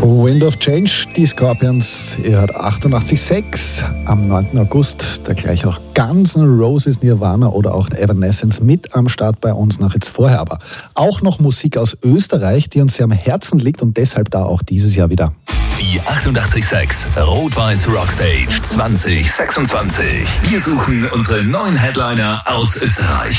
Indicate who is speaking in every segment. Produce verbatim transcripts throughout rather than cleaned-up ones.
Speaker 1: Wind of Change, die Scorpions, ihr hört achtundachtzig Komma sechs am neunten August, da gleich auch Guns N' Roses, Nirvana oder auch Evanescence mit am Start bei uns nach jetzt vorher. Aber auch noch Musik aus Österreich, die uns sehr am Herzen liegt und deshalb da auch dieses Jahr wieder.
Speaker 2: Die achtundachtzig Komma sechs Rot-Weiß Rockstage zwanzig sechsundzwanzig. Wir suchen unsere neuen Headliner aus Österreich.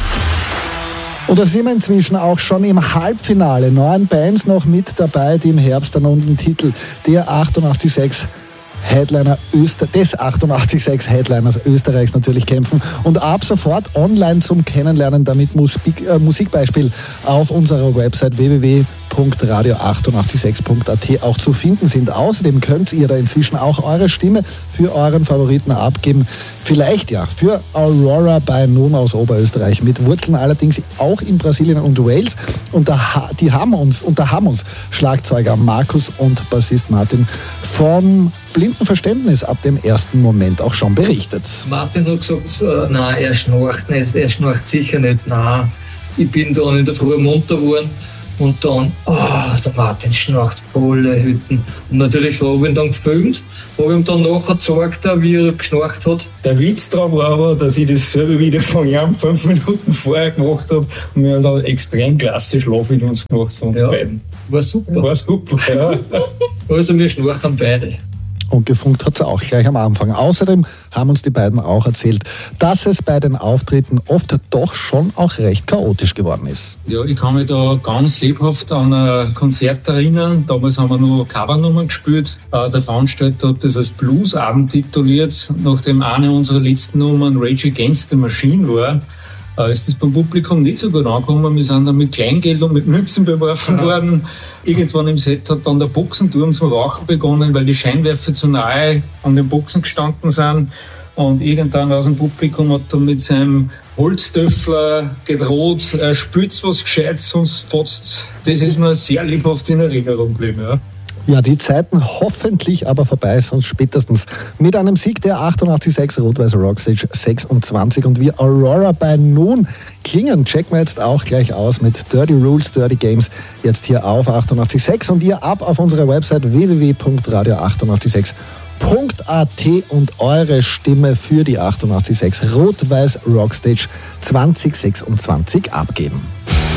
Speaker 1: Und da sind wir inzwischen auch schon im Halbfinale. Neun Bands noch mit dabei, die im Herbst dann um den Titel der achtundachtzig Komma sechs Headliner Öster- des achtundachtzig Komma sechs Headliners Österreichs natürlich kämpfen. Und ab sofort online zum Kennenlernen, damit Musik, äh, Musikbeispiel auf unserer Website w w w punkt radio achtundachtzig Komma sechs punkt a t auch zu finden sind. Außerdem könnt ihr da inzwischen auch eure Stimme für euren Favoriten abgeben. Vielleicht ja für Aurora bei Noon aus Oberösterreich mit Wurzeln allerdings auch in Brasilien und Wales. Und da, die haben uns, und da haben uns Schlagzeuger Markus und Bassist Martin vom blinden Verständnis ab dem ersten Moment auch schon berichtet.
Speaker 3: Martin hat gesagt, äh, nein, er schnarcht nicht, er schnarcht sicher nicht, nein. Ich bin dann in der Früh munter geworden und dann, oh, der Martin schnarcht volle Hütten. Und natürlich habe ich ihn dann gefilmt, habe ihm dann nachher gezeigt, wie er geschnarcht hat.
Speaker 4: Der Witz daran war aber, dass ich dasselbe wieder von ihm fünf Minuten vorher gemacht habe und wir haben dann extrem klasse Schlaf in uns gemacht von uns
Speaker 3: ja,
Speaker 4: beiden.
Speaker 3: War super.
Speaker 4: War super, ja.
Speaker 3: Also wir schnarchen beide.
Speaker 1: Und gefunkt hat es auch gleich am Anfang. Außerdem haben uns die beiden auch erzählt, dass es bei den Auftritten oft doch schon auch recht chaotisch geworden ist.
Speaker 4: Ja, ich kann mich da ganz lebhaft an ein Konzert erinnern. Damals haben wir nur Covernummern gespielt. Der Veranstalter hat das als Bluesabend tituliert, nachdem eine unserer letzten Nummern Rage Against the Machine war. Ist das beim Publikum nicht so gut angekommen. Wir sind dann mit Kleingeld und mit Münzen beworfen worden. Irgendwann im Set hat dann der Boxenturm zum Rauchen begonnen, weil die Scheinwerfer zu nahe an den Boxen gestanden sind. Und irgendwann aus dem Publikum hat dann mit seinem Holztöffler gedroht, er spürt was Gescheites, sonst fotzt. Das ist mir sehr lebhaft in Erinnerung geblieben, ja.
Speaker 1: Ja, die Zeiten hoffentlich aber vorbei, sonst spätestens mit einem Sieg der achtundachtzig Komma sechs Rot-Weiß Rockstage sechsundzwanzig. Und wie Aurora bei Noon klingen, checken wir jetzt auch gleich aus mit Dirty Rules, Dirty Games, jetzt hier auf achtundachtzig Komma sechs und ihr ab auf unserer Website w w w punkt radio achtundachtzig Komma sechs punkt a t und eure Stimme für die achtundachtzig Komma sechs Rot-Weiß Rockstage zwanzig sechsundzwanzig abgeben.